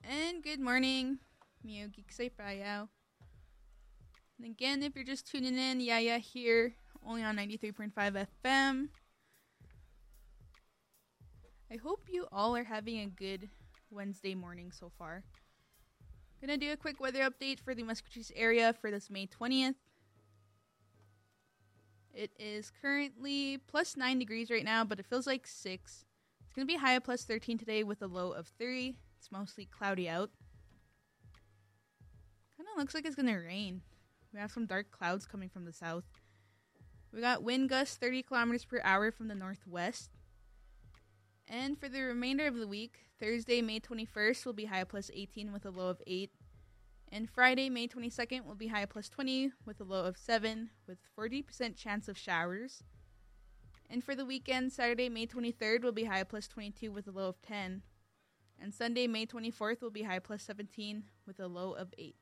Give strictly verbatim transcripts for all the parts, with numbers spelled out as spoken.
And good morning, Miyogi Kusai Prayao. And again, if you're just tuning in, Yaya here, only on ninety-three point five F M. I hope you all are having a good Wednesday morning so far. Gonna do a quick weather update for the Muscatine area for this May twentieth. It is currently plus nine degrees right now, but it feels like six. It's gonna be high at plus thirteen today with a low of three. It's mostly cloudy out. Kind of looks like it's gonna rain. We have some dark clouds coming from the south. We got wind gusts thirty kilometers per hour from the northwest. And for the remainder of the week, Thursday, May twenty-first will be high at plus eighteen with a low of eight. And Friday, May twenty-second will be high at plus twenty with a low of seven with forty percent chance of showers. And for the weekend, Saturday, May twenty-third will be high at plus twenty-two with a low of ten. And Sunday, May twenty-fourth will be high plus seventeen with a low of eight.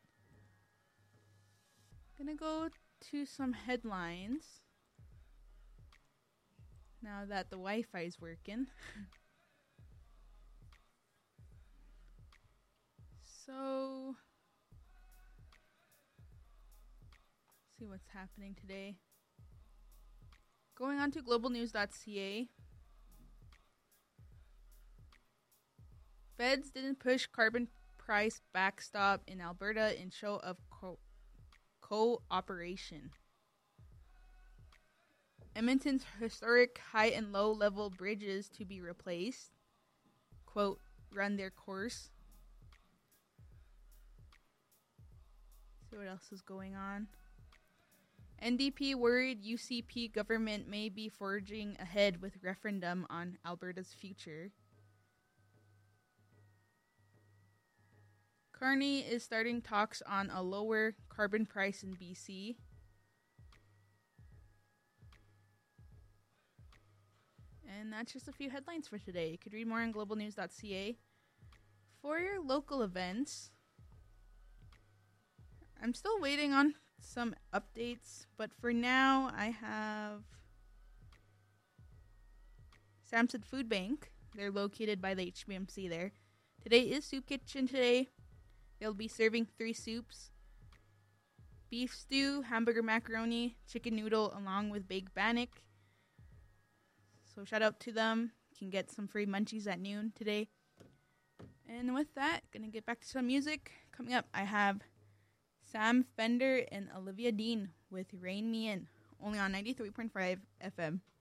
Gonna go to some headlines now that the Wi-Fi is working. So, see what's happening today. Going on to global news dot c a. Feds didn't push carbon price backstop in Alberta in show of co- cooperation. Edmonton's historic high and low level bridges to be replaced, quote, run their course. See what else is going on. N D P worried U C P government may be forging ahead with referendum on Alberta's future. Carney is starting talks on a lower carbon price in B C. And that's just a few headlines for today. You could read more on global news dot c a. For your local events, I'm still waiting on some updates, but for now I have Samson Food Bank. They're located by the H B M C there. Today is Soup Kitchen today. They'll be serving three soups: beef stew, hamburger macaroni, chicken noodle, along with baked bannock. So shout out to them. You can get some free munchies at noon today. And with that, gonna get back to some music. Coming up, I have Sam Fender and Olivia Dean with Rain Me In, only on ninety-three point five F M.